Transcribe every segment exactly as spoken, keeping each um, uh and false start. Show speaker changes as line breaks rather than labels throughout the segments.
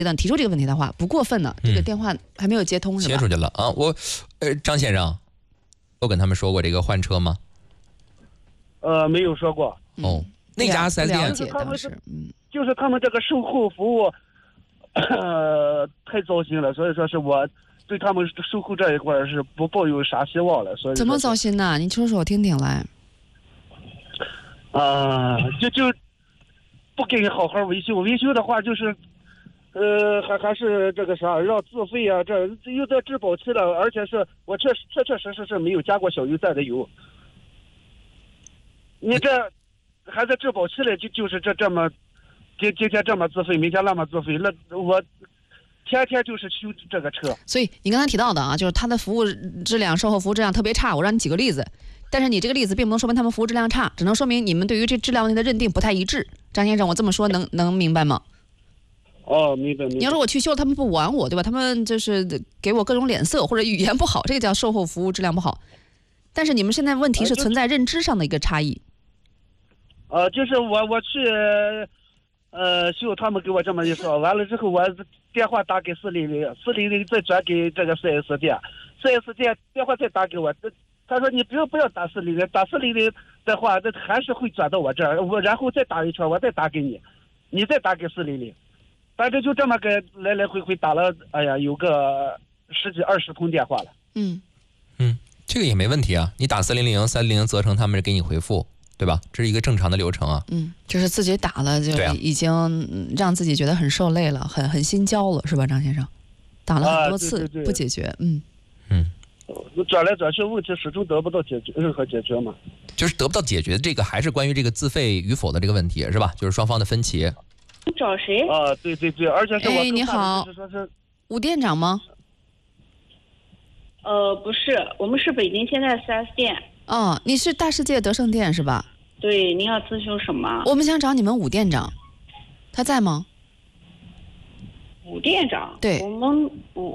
段提出这个问题的话，不过分的，这个电话还没有接通，是吧？
接出去了啊！我，呃，张先生，有跟他们说过这个换车吗？
呃，没有说过。
哦，那家 四 S 店
了解当时，嗯，
就是他们这个售后服务，呃，太糟心了，所以说是我对他们售后这一块是不抱有啥希望了。所以
怎么糟心呢？你说说我听听来。
啊、呃，就就不给你好好维修，维修的话就是。呃，还还是这个啥，让自费啊，这又在质保期了，而且是我确确确实实是没有加过小油站的油。你这还在质保期了，就就是这这么，今今天这么自费，明天那么自费，那我天天就是修这个车。
所以你刚才提到的啊，就是他的服务质量、售后服务质量特别差，我让你举个例子，但是你这个例子并不能说明他们服务质量差，只能说明你们对于这质量问题的认定不太一致。张先生，我这么说能能明白吗？
哦，明白明白。
你要说我去修了，他们不管我，对吧？他们就是给我各种脸色，或者语言不好，这个叫售后服务质量不好。但是你们现在问题是存在认知上的一个差异。
呃，就是我我去，呃，修他们给我这么一说，完了之后我电话打给四零零，四零零再转给这个 四 S 店， 四 S 店电话再打给我，他说你不要不要打四零零，打四零零的话，那还是会转到我这儿，我然后再打一圈，我再打给你，你再打给四零零。反正就这么个来来回回打了，哎呀，有个十几二十通电话了。
嗯
嗯，这个也没问题啊。你打四零零、三零零责成他们给你回复，对吧？这是一个正常的流程啊。
嗯，就是自己打了，就已经让自己觉得很受累了，很很心焦了，是吧，张先生？打了很多次、啊、对对对不解决，嗯
嗯，
转来转去，问题始终得不到解决，任何解决嘛。
就是得不到解决，这个还是关于这个自费与否的这个问题，是吧？就是双方的分歧。
你找谁？
啊，对对对，而且是我。
哎，你好，吴店长吗？
呃，不是，我们是北京现代 四 S 店。
哦，你是大世界德胜店是吧？
对，您要咨询什么？
我们想找你们武店长，他在吗？
武店长？
对，
我们武，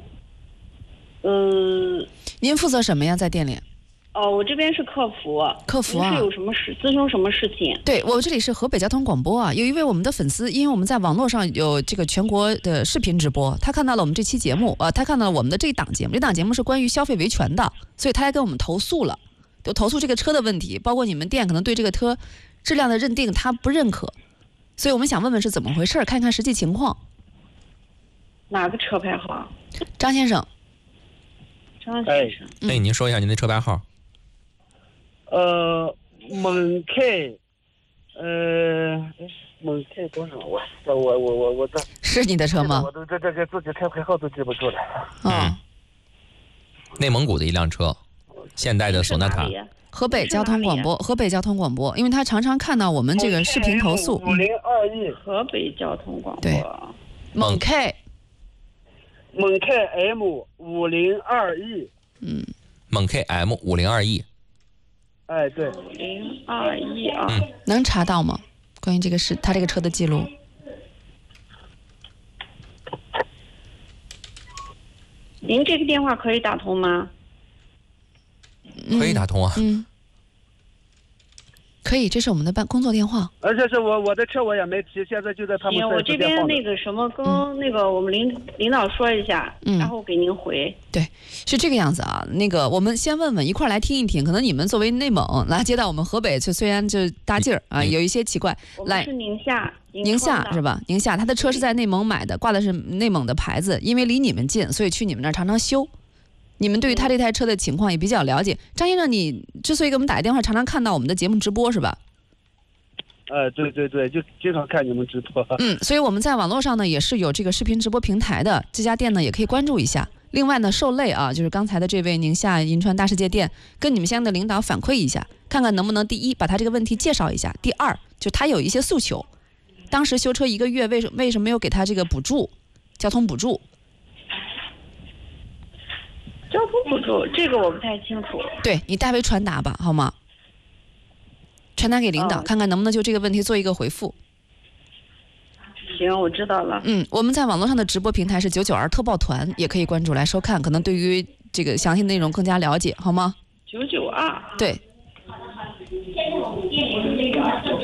呃，
您负责什么呀？在店里？
哦，我这边是客服。
客服啊，
是有什么事咨询什么事情？
对，我这里是河北交通广播啊，有一位我们的粉丝，因为我们在网络上有这个全国的视频直播，他看到了我们这期节目啊、呃，他看到了我们的这一档节目，这档节目是关于消费维权的，所以他来跟我们投诉了，就投诉这个车的问题，包括你们店可能对这个车质量的认定他不认可，所以我们想问问是怎么回事，看看实际情况。
哪个车牌号？
张先生。
张先生。
哎，哎您说一下您的车牌号。
呃，蒙凯，呃，蒙凯多少？我我我我我这
是你的车吗？
我都这这个自己车牌号都记不住了。
啊、
嗯，内蒙古的一辆车，现代的索纳塔。
河北交通广播，河北交通广播，因为他常常看到我们这个视频投诉。
五零二一，
河北交通广播。
对，蒙凯，
蒙凯 M 五零二一。
嗯，
蒙 K M 五零二一。
哎，对，
零二一啊，
能查到吗？关于这个事，他这个车的记录。
您这个电话可以打通吗？
嗯、
可以打通啊。
嗯，可以，这是我们的办工作电话。
而且是我我的车我也没提，现在就在他们。
行，我这边那个什么，跟那个我们领、嗯、领导说一下，
嗯，
然后给您回。
对，是这个样子啊。那个，我们先问问，一块儿来听一听。可能你们作为内蒙来接到我们河北，就虽然就大劲儿啊，有一些奇怪。来，
是宁夏，
宁夏是吧？宁夏，他的车是在内蒙买的，挂的是内蒙的牌子，因为离你们近，所以去你们那儿常常修。你们对于他这台车的情况也比较了解。张先生，你之所以给我们打个电话，常常看到我们的节目直播是吧？
呃，对对对，就经常看你们直播。
嗯，所以我们在网络上呢也是有这个视频直播平台的，这家店呢也可以关注一下。另外呢，受累啊，就是刚才的这位宁夏银川大世界店，跟你们相应的领导反馈一下，看看能不能第一把他这个问题介绍一下，第二就他有一些诉求，当时修车一个月为什为什么没有给他这个补助，交通补助？
交通补助这个我不太清楚。
对，你代为传达吧，好吗？传达给领导、哦、看看能不能就这个问题做一个回复。
行，我知道了。
嗯，我们在网络上的直播平台是九九二特报团，也可以关注来收看，可能对于这个详细内容更加了解，好吗？
九九二。
对。